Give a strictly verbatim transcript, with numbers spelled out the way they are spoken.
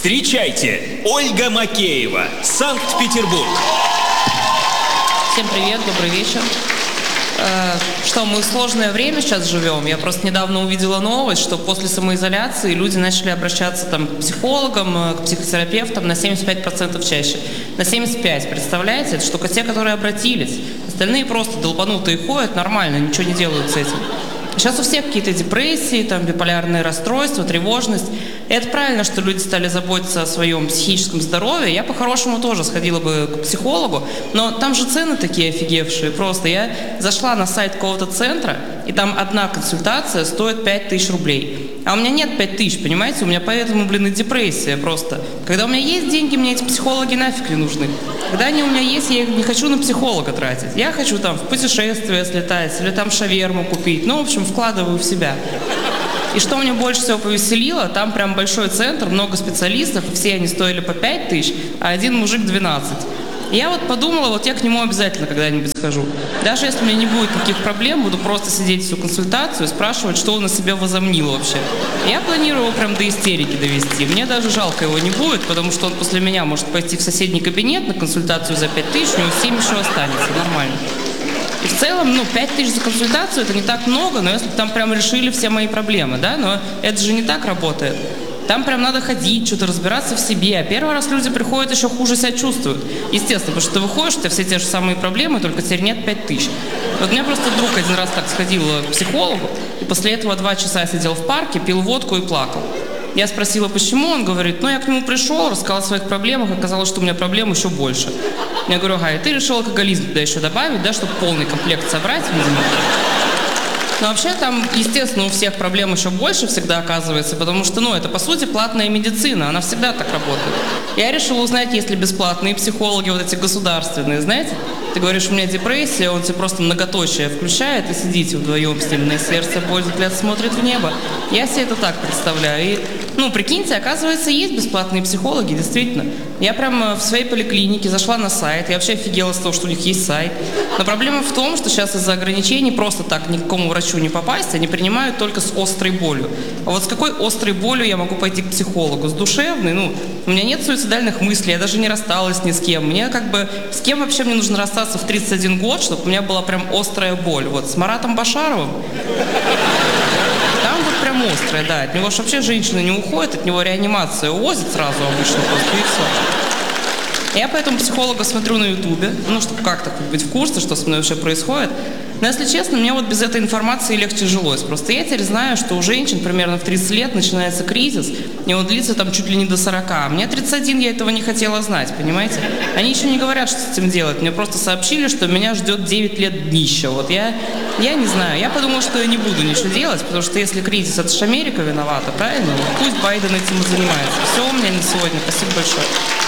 Встречайте, Ольга Макеева, Санкт-Петербург. Всем привет, добрый вечер. Что, мы в сложное время сейчас живем. Я просто недавно увидела новость, что после самоизоляции люди начали обращаться там, к психологам, к психотерапевтам на семьдесят пять процентов чаще. На семьдесят пять процентов, представляете? Это только те, которые обратились. Остальные просто долбанутые ходят нормально, ничего не делают с этим. Сейчас у всех какие-то депрессии, там, биполярные расстройства, тревожность. И это правильно, что люди стали заботиться о своем психическом здоровье. Я по-хорошему тоже сходила бы к психологу, но там же цены такие офигевшие. Просто я зашла на сайт какого-то центра, и там одна консультация стоит пять тысяч рублей. А у меня нет пять тысяч, понимаете? У меня поэтому, блин, и депрессия просто. Когда у меня есть деньги, мне эти психологи нафиг не нужны. Когда они у меня есть, я их не хочу на психолога тратить. Я хочу там в путешествие слетать или там шаверму купить. Ну, в общем, вкладываю в себя. И что меня больше всего повеселило, там прям большой центр, много специалистов, и все они стоили по пять тысяч, а один мужик двенадцать. И я вот подумала, вот я к нему обязательно когда-нибудь схожу. Даже если у меня не будет никаких проблем, буду просто сидеть всю консультацию и спрашивать, что он о себе возомнил вообще. Я планирую его прям до истерики довести. Мне даже жалко его не будет, потому что он после меня может пойти в соседний кабинет на консультацию за пять тысяч, у него семь еще останется, нормально. И в целом, ну, пять тысяч за консультацию это не так много, но если бы там прям решили все мои проблемы, да, но это же не так работает. Там прям надо ходить, что-то разбираться в себе. А первый раз люди приходят, еще хуже себя чувствуют. Естественно, потому что ты выходишь, у тебя все те же самые проблемы, только теперь нет пять тысяч. Вот у меня просто друг один раз так сходил к психологу, и после этого два часа сидел в парке, пил водку и плакал. Я спросила, почему, он говорит, ну, я к нему пришел, рассказал о своих проблемах, оказалось, что у меня проблем еще больше. Я говорю, ага, и ты решил алкоголизм туда еще добавить, да, чтобы полный комплект собрать, видимо. Но вообще там, естественно, у всех проблем еще больше всегда оказывается, потому что, ну, это, по сути, платная медицина, она всегда так работает. Я решила узнать, есть ли бесплатные психологи, вот эти государственные, знаете? Ты говоришь, у меня депрессия, он тебе просто многоточие включает, и сидите вдвоем с ним на сердце, боль, взгляд смотрит в небо. Я себе это так представляю. И, ну, прикиньте, оказывается, есть бесплатные психологи, действительно. Я прям в своей поликлинике зашла на сайт, я вообще офигела с того, что у них есть сайт. Но проблема в том, что сейчас из-за ограничений просто так ни к какому врачу не попасть, они принимают только с острой болью. А вот с какой острой болью я могу пойти к психологу? С душевной? Ну, у меня нет суицидальных мыслей, я даже не рассталась ни с кем. Мне как бы, с кем вообще мне нужно расстаться в тридцать один год, чтобы у меня была прям острая боль? Вот с Маратом Башаровым? Там вот прям острая, да. От него же вообще женщины не уходят, от него реанимация увозит сразу обычно просто, и все. Я поэтому психолога смотрю на ютубе, ну, чтобы как-то быть в курсе, что со мной вообще происходит. Но, если честно, мне вот без этой информации легче жилось. Просто я теперь знаю, что у женщин примерно в тридцать лет начинается кризис, и он длится там чуть ли не до сорока. Мне тридцать один, я этого не хотела знать, понимаете? Они еще не говорят, что с этим делать. Мне просто сообщили, что меня ждет девять лет днища. Вот я, я не знаю. Я подумала, что я не буду ничего делать, потому что если кризис, это же Америка виновата, правильно? Вот пусть Байден этим и занимается. Все у меня на сегодня. Спасибо большое.